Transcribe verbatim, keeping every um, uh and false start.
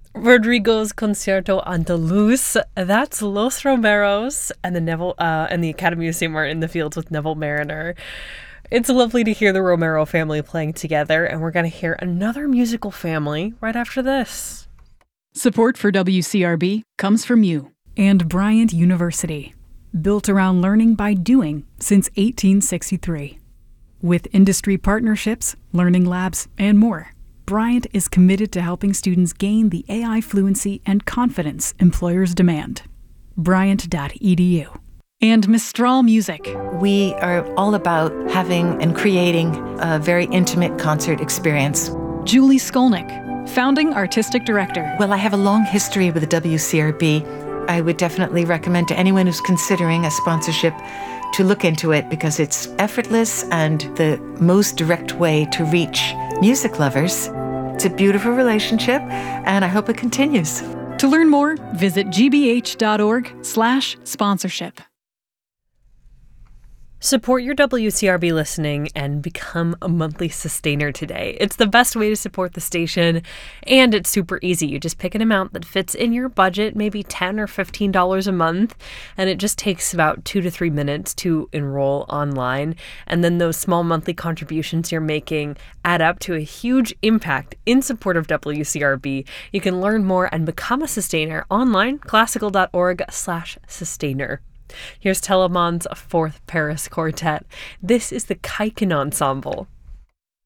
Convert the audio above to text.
Rodrigo's Concierto Andaluz. That's Los Romeros and the Neville uh, and the Academy of Saint Martin in the Fields with Neville Mariner. It's lovely to hear the Romero family playing together, and we're going to hear another musical family right after this. Support for W C R B comes from you and Bryant University, built around learning by doing since eighteen sixty-three. With industry partnerships, learning labs, and more, Bryant is committed to helping students gain the A I fluency and confidence employers demand. Bryant dot e d u. And Mistral Music. We are all about having and creating a very intimate concert experience. Julie Skolnick, founding artistic director. Well, I have a long history with the W C R B. I would definitely recommend to anyone who's considering a sponsorship to look into it because it's effortless and the most direct way to reach music lovers. It's a beautiful relationship, and I hope it continues. To learn more, visit g b h dot org slash sponsorship. Support your W C R B listening and become a monthly sustainer today. It's the best way to support the station, and it's super easy. You just pick an amount that fits in your budget, maybe ten dollars or fifteen dollars a month, and it just takes about two to three minutes to enroll online. And then those small monthly contributions you're making add up to a huge impact in support of W C R B. You can learn more and become a sustainer online, classical dot org slash sustainer. Here's Telemon's Fourth Paris Quartet. This is the Kaiken Ensemble.